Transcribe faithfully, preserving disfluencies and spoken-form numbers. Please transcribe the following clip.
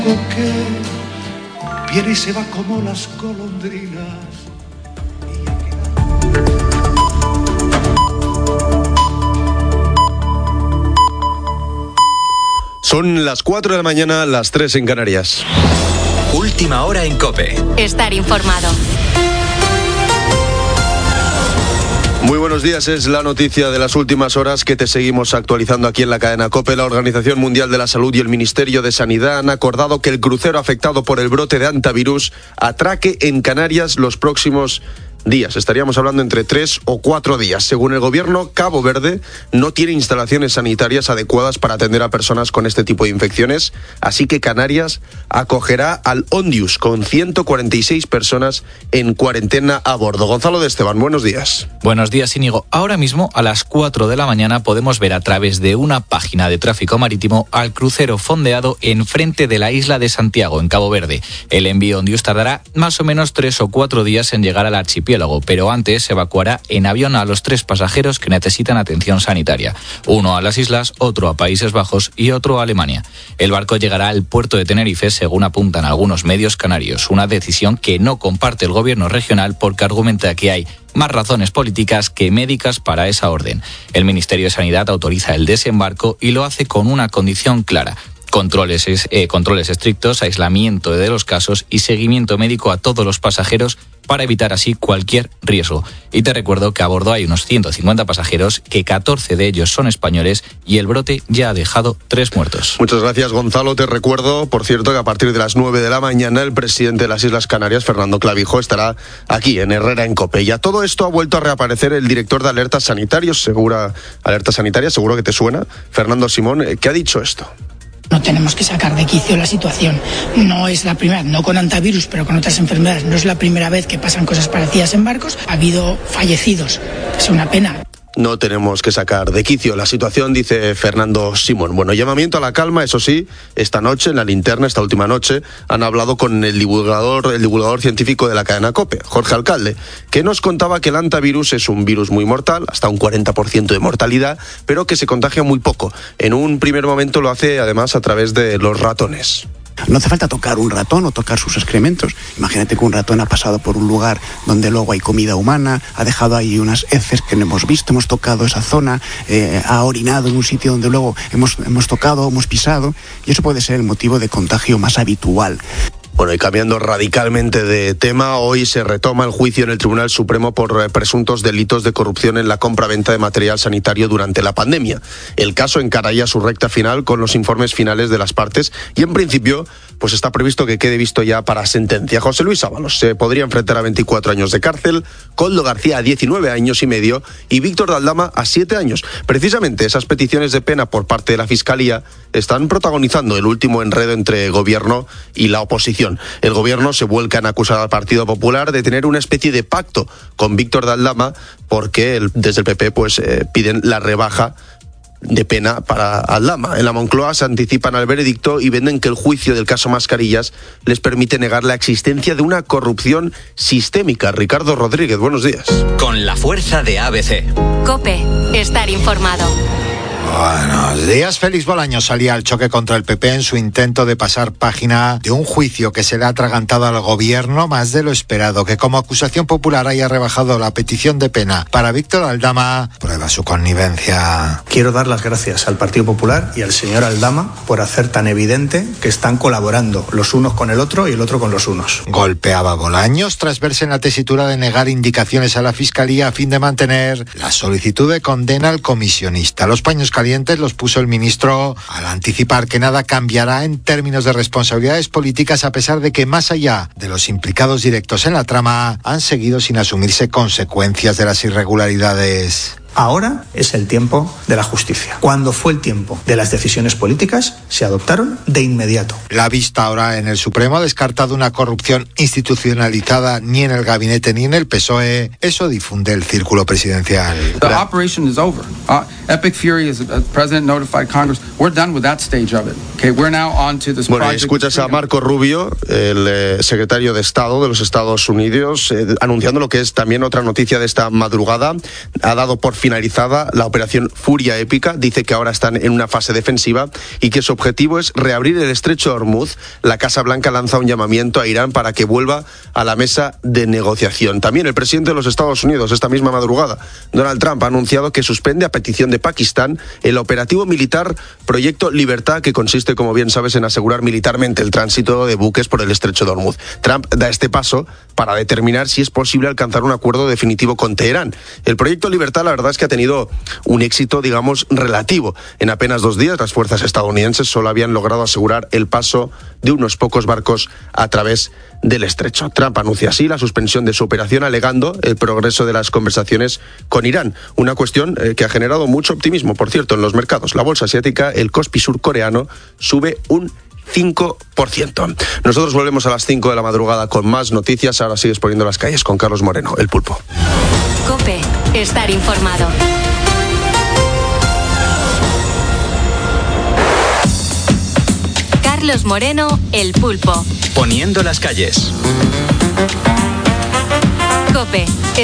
Que viene y se va como las golondrinas. Son las cuatro de la mañana, las tres en Canarias. Última hora en COPE. Estar informado. Muy buenos días, es la noticia de las últimas horas que te seguimos actualizando aquí en la cadena COPE. La Organización Mundial de la Salud y el Ministerio de Sanidad han acordado que el crucero afectado por el brote de hantavirus atraque en Canarias los próximos días. Estaríamos hablando entre tres o cuatro días. Según el gobierno, Cabo Verde no tiene instalaciones sanitarias adecuadas para atender a personas con este tipo de infecciones, así que Canarias acogerá al Ondius con ciento cuarenta y seis personas en cuarentena a bordo. Gonzalo de Esteban, buenos días. Buenos días, Íñigo. Ahora mismo, a las cuatro de la mañana, podemos ver a través de una página de tráfico marítimo al crucero fondeado enfrente de la isla de Santiago, en Cabo Verde. El envío Ondius tardará más o menos tres o cuatro días en llegar al archipiélago, pero antes se evacuará en avión a los tres pasajeros que necesitan atención sanitaria. Uno a las islas, otro a Países Bajos y otro a Alemania. El barco llegará al puerto de Tenerife, según apuntan algunos medios canarios. Una decisión que no comparte el gobierno regional porque argumenta que hay más razones políticas que médicas para esa orden. El Ministerio de Sanidad autoriza el desembarco y lo hace con una condición clara: Controles, eh, controles estrictos, aislamiento de los casos y seguimiento médico a todos los pasajeros para evitar así cualquier riesgo. Y te recuerdo que a bordo hay unos ciento cincuenta pasajeros, que catorce de ellos son españoles y el brote ya ha dejado tres muertos. Muchas gracias, Gonzalo. Te recuerdo, por cierto, que a partir de las nueve de la mañana el presidente de las Islas Canarias, Fernando Clavijo, estará aquí en Herrera en COPE. Y a todo esto ha vuelto a reaparecer el director de Alertas Sanitarios, segura, Alertas Sanitarias, seguro que te suena, Fernando Simón. ¿Qué ha dicho esto? No tenemos que sacar de quicio la situación. No es la primera, no con hantavirus, pero con otras enfermedades, no es la primera vez que pasan cosas parecidas en barcos. Ha habido fallecidos, es una pena. No tenemos que sacar de quicio la situación, dice Fernando Simón. Bueno, llamamiento a la calma, eso sí, esta noche, en la linterna, esta última noche, han hablado con el divulgador, el divulgador científico de la cadena COPE, Jorge Alcalde, que nos contaba que el hantavirus es un virus muy mortal, hasta un cuarenta por ciento de mortalidad, pero que se contagia muy poco. En un primer momento lo hace, además, a través de los ratones. No hace falta tocar un ratón o tocar sus excrementos. Imagínate que un ratón ha pasado por un lugar donde luego hay comida humana, ha dejado ahí unas heces que no hemos visto, hemos tocado esa zona, eh, ha orinado en un sitio donde luego hemos, hemos tocado, hemos pisado, y eso puede ser el motivo de contagio más habitual. Bueno, y cambiando radicalmente de tema, hoy se retoma el juicio en el Tribunal Supremo por presuntos delitos de corrupción en la compra-venta de material sanitario durante la pandemia. El caso encara ya su recta final con los informes finales de las partes y, en principio, pues está previsto que quede visto ya para sentencia. José Luis Ábalos se podría enfrentar a veinticuatro años de cárcel, Koldo García a diecinueve años y medio y Víctor de Aldama a siete años. Precisamente esas peticiones de pena por parte de la Fiscalía están protagonizando el último enredo entre gobierno y la oposición. El gobierno se vuelca en acusar al Partido Popular de tener una especie de pacto con Víctor de Aldama porque el, desde el P P pues eh, piden la rebaja de pena para Aldama. En la Moncloa se anticipan al veredicto y venden que el juicio del caso Mascarillas les permite negar la existencia de una corrupción sistémica. Ricardo Rodríguez, buenos días. Con la fuerza de A B C. COPE, estar informado. Buenos días. Félix Bolaños salía al choque contra el P P en su intento de pasar página de un juicio que se le ha atragantado al gobierno más de lo esperado. Que como acusación popular haya rebajado la petición de pena para Víctor Aldama prueba su connivencia. Quiero dar las gracias al Partido Popular y al señor Aldama por hacer tan evidente que están colaborando los unos con el otro y el otro con los unos. Golpeaba Bolaños tras verse en la tesitura de negar indicaciones a la Fiscalía a fin de mantener la solicitud de condena al comisionista. Los paños calientes los puso el ministro al anticipar que nada cambiará en términos de responsabilidades políticas, a pesar de que más allá de los implicados directos en la trama han seguido sin asumirse consecuencias de las irregularidades. Ahora es el tiempo de la justicia. Cuando fue el tiempo de las decisiones políticas, se adoptaron de inmediato. La vista ahora en el Supremo ha descartado una corrupción institucionalizada ni en el gabinete ni en el P S O E. Eso difunde el círculo presidencial. The operation is over. Uh, Epic Fury, as the president notified Congress, we're done with that stage of it. Okay, we're now on to this bueno, project. Escuchas a Marco Rubio, el eh, secretario de Estado de los Estados Unidos, eh, anunciando lo que es también otra noticia de esta madrugada. Ha dado por finalizada la operación Furia Épica. Dice que ahora están en una fase defensiva y que su objetivo es reabrir el estrecho de Hormuz. La Casa Blanca lanza un llamamiento a Irán para que vuelva a la mesa de negociación. También el presidente de los Estados Unidos, esta misma madrugada, Donald Trump, ha anunciado que suspende a petición de Pakistán el operativo militar Proyecto Libertad, que consiste, como bien sabes, en asegurar militarmente el tránsito de buques por el estrecho de Hormuz. Trump da este paso para determinar si es posible alcanzar un acuerdo definitivo con Teherán. El Proyecto Libertad, la verdad es que ha tenido un éxito, digamos, relativo. En apenas dos días, las fuerzas estadounidenses solo habían logrado asegurar el paso de unos pocos barcos a través del estrecho. Trump anuncia así la suspensión de su operación, alegando el progreso de las conversaciones con Irán. Una cuestión eh, que ha generado mucho optimismo, por cierto, en los mercados. La bolsa asiática, el Kospi surcoreano, sube un cinco por ciento. Nosotros volvemos a las cinco de la madrugada con más noticias. Ahora sigues poniendo las calles con Carlos Moreno, el Pulpo. COPE, estar informado. Carlos Moreno, el Pulpo. Poniendo las calles. COPE.